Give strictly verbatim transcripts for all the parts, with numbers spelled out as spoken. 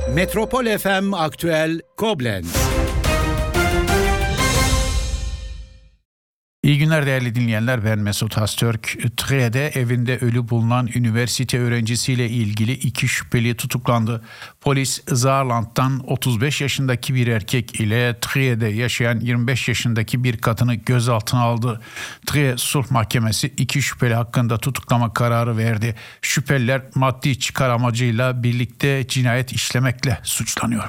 Metropol F M Aktüel Koblenz. İyi günler değerli dinleyenler, ben Mesut Hastürk. Triye'de evinde ölü bulunan üniversite öğrencisiyle ilgili iki şüpheli tutuklandı. Polis Saarland'dan otuz beş yaşındaki bir erkek ile Triye'de yaşayan yirmi beş yaşındaki bir kadını gözaltına aldı. Triye Sulh Mahkemesi iki şüpheli hakkında tutuklama kararı verdi. Şüpheliler maddi çıkar amacıyla birlikte cinayet işlemekle suçlanıyor.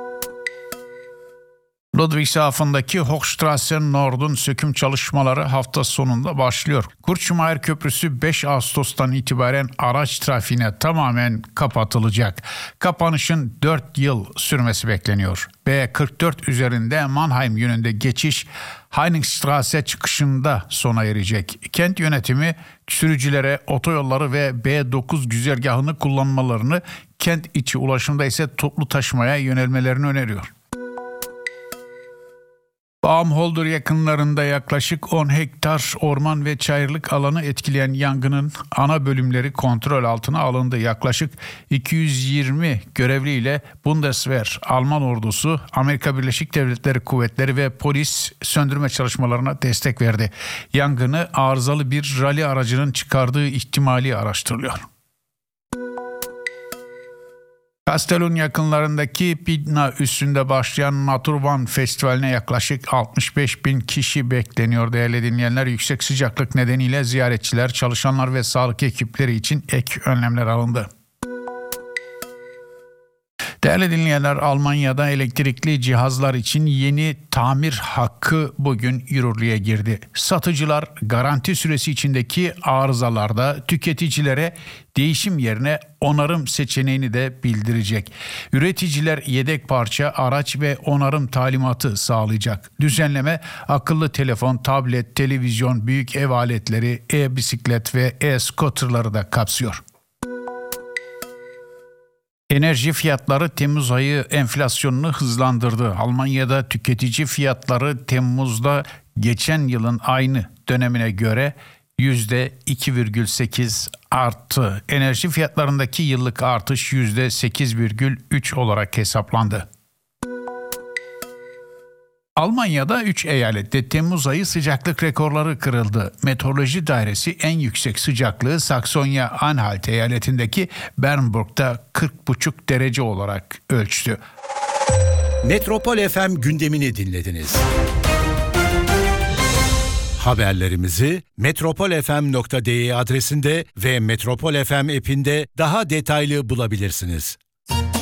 Ludwigshafen'daki Hochstrasse Nord'un söküm çalışmaları hafta sonunda başlıyor. Kurtschmayer Köprüsü beş Ağustos'tan itibaren araç trafiğine tamamen kapatılacak. Kapanışın dört yıl sürmesi bekleniyor. B kırk dört üzerinde Mannheim yönünde geçiş Heiningstrasse çıkışında sona erecek. Kent yönetimi sürücülere otoyolları ve B dokuz güzergahını kullanmalarını, kent içi ulaşımda ise toplu taşımaya yönelmelerini öneriyor. Baumholder yakınlarında yaklaşık on hektar orman ve çayırlık alanı etkileyen yangının ana bölümleri kontrol altına alındı. Yaklaşık iki yüz yirmi görevliyle Bundeswehr, Alman ordusu, Amerika Birleşik Devletleri kuvvetleri ve polis söndürme çalışmalarına destek verdi. Yangını arızalı bir rally aracının çıkardığı ihtimali araştırılıyor. Kastelun yakınlarındaki Pidna üssünde başlayan Naturvan Festivali'ne yaklaşık altmış beş bin kişi bekleniyor değerli dinleyenler. Yüksek sıcaklık nedeniyle ziyaretçiler, çalışanlar ve sağlık ekipleri için ek önlemler alındı. Değerli dinleyenler, Almanya'da elektrikli cihazlar için yeni tamir hakkı bugün yürürlüğe girdi. Satıcılar garanti süresi içindeki arızalarda tüketicilere değişim yerine onarım seçeneğini de bildirecek. Üreticiler yedek parça, araç ve onarım talimatı sağlayacak. Düzenleme akıllı telefon, tablet, televizyon, büyük ev aletleri, e-bisiklet ve e-scooterları da kapsıyor. Enerji fiyatları Temmuz ayı enflasyonunu hızlandırdı. Almanya'da tüketici fiyatları Temmuz'da geçen yılın aynı dönemine göre yüzde iki virgül sekiz arttı. Enerji fiyatlarındaki yıllık artış yüzde sekiz virgül üç olarak hesaplandı. Almanya'da üç eyalette Temmuz ayı sıcaklık rekorları kırıldı. Meteoroloji Dairesi en yüksek sıcaklığı Saksonya-Anhalt eyaletindeki Bernburg'da kırk buçuk derece olarak ölçtü. Metropol F M gündemini dinlediniz. Haberlerimizi metropol f m nokta d e adresinde ve Metropol F M app'inde daha detaylı bulabilirsiniz.